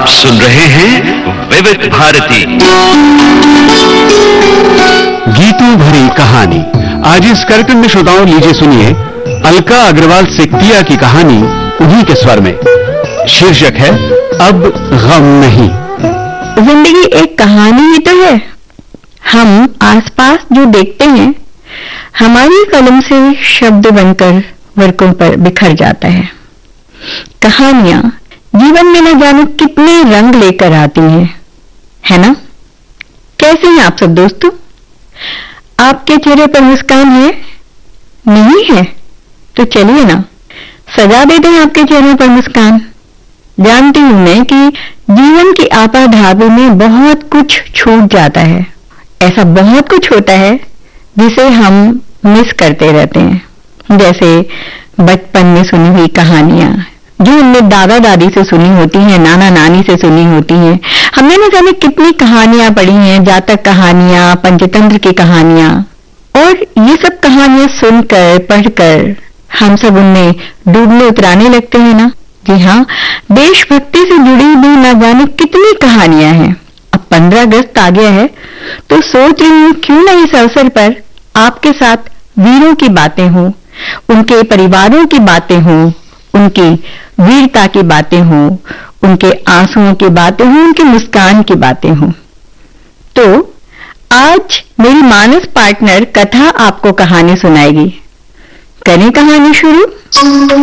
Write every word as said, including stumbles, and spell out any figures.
आप सुन रहे हैं विविध भारती गीतों भरी कहानी। आज इस कार्यक्रम में श्रोताओं लीजिए सुनिए अलका अग्रवाल सेक्तिया की कहानी उन्हीं के स्वर में। शीर्षक है अब गम नहीं। जिंदगी एक कहानी ही तो है। हम आसपास जो देखते हैं हमारी कलम से शब्द बनकर वर्कों पर बिखर जाता है। कहानियां जीवन में न जाने कितने रंग लेकर आती हैं, है ना? कैसे हैं आप सब दोस्तों? आपके चेहरे पर मुस्कान है? नहीं है तो चलिए ना, सजा दे दें आपके चेहरे पर मुस्कान। जानती हूं मैं कि जीवन की आपाधापी में बहुत कुछ छूट जाता है। ऐसा बहुत कुछ होता है जिसे हम मिस करते रहते हैं, जैसे बचपन में सुनी हुई कहानियां जो हमने दादा दादी से सुनी होती हैं, नाना नानी से सुनी होती हैं। हमने न जाने कितनी कहानियां पढ़ी हैं, जातक कहानियां, पंचतंत्र की कहानियां, और ये सब कहानियां सुनकर पढ़कर हम सब उनमें डूबने उतराने लगते हैं ना। जी हाँ, देशभक्ति से जुड़ी भी न जाने कितनी कहानियां हैं। अब पंद्रह अगस्त आ गया है तो सोच रही हूँ क्यों न इस अवसर पर आपके साथ वीरों की बातें हों, उनके परिवारों की बातें हों, उनकी वीरता की बातें हों, उनके आंसुओं की बातें हों, उनकी मुस्कान की बातें हों। तो आज मेरी मानस पार्टनर कथा आपको कहानी सुनाएगी। करें कहानी शुरू।